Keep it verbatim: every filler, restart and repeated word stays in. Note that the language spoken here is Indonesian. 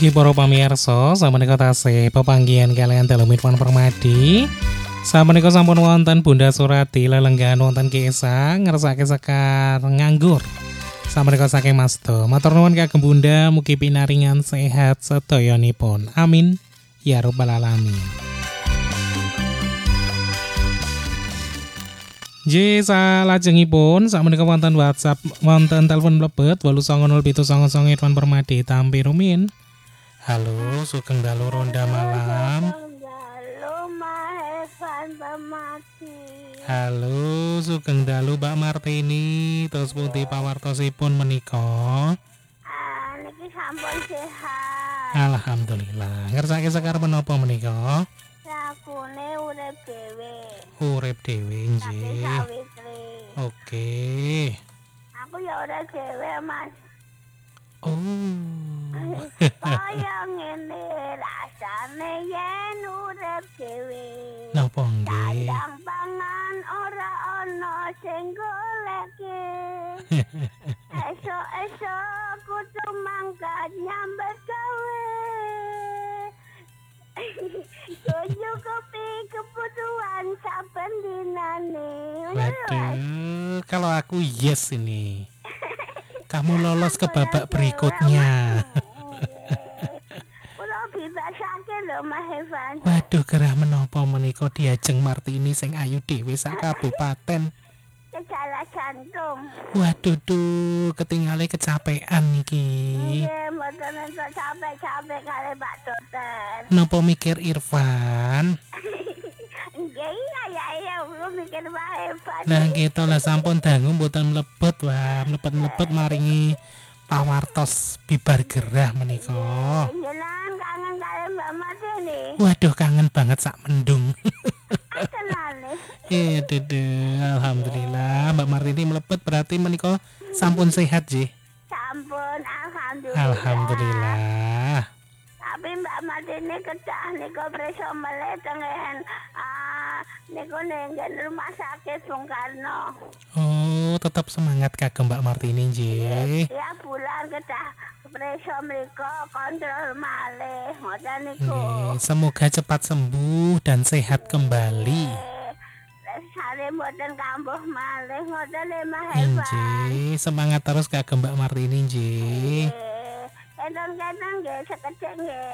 Mugi para pamirsa sameneika tasih pepanggihan kaliyan dalu Irfan Permadi. Sameneika sampun wonten Bunda Surati lelenggahan wonten Kisah ngersake sekar nganggur. Sameneika saking Masta. Matur nuwun kagem Bunda mugi pinaringan sehat sedayanipun. Amin ya rabbal alamin. J salajengipun sakmenika wonten WhatsApp wonten telepon mlebet wolu sanga nol pitu sanga sanga Irfan Permadi tampi rumiyin. Halo, sugeng dalu ronda malam. Dalu Irfan Permadi. Halo, sugeng dalu Mbak Martini. Terus pundi pawartosipun menika? Ah, niki sampun sehat. Alhamdulillah. Ngersake sekar menapa menika? Lakune urip dhewe. Urip dhewe Tapi nggih. sawitri. Oke. Aku ya urip dhewe, Mas. Oh. Kaya ngene rasane yen urip dhewe. Napa nggih? Kadang pangan ora ana sing goleke. Esok-esok kudu mangkat nyambet gawe. Cukupi kebutuhan saben dinane. Waduh, kalau aku yes ini. Kamu lolos ke babak berikutnya. Kulo bebasake lho Mas Irfan. Waduh, gerah menapa menika diajeng Martini sing ayu dhewe sak kabupaten. Gejala jantung. Waduh tuh, ketinggalan kecapean niki. Nggih, mboten entuk capek-capek kali Pak Dokter. Napa mikir Irfan? Nggih, iya ya iya kulo mikir Pak Irfan. Nah gitu lah sampun dangu mboten mlebet wah, mlebet-mlebet maringi pawartos bibar gerah menika. Jenengan kangen kali Mbak Martini. Waduh, kangen banget sak mendung. Kenale. Eh, duduh, alhamdulillah Mbak Martini mlebet berarti menika sampun sehat nggih. Sampun alhamdulillah. Alhamdulillah. Tapi Mbak Martini kedah niku preso meleh tengen ah niku ning rumah sakit Bung Karno. Oh, tetap semangat kagem Mbak Martini nggih. Ya bulan kedah preso mriku kontrol malih ngoten niku. Nggih, semoga cepat sembuh dan sehat kembali. Sare mboten kambuh malih ngoten lho Mas Irfan. Nggih, semangat terus kagem Mbak Martini nggih. Nggih. Enten-enten nggih sekedhik nggih.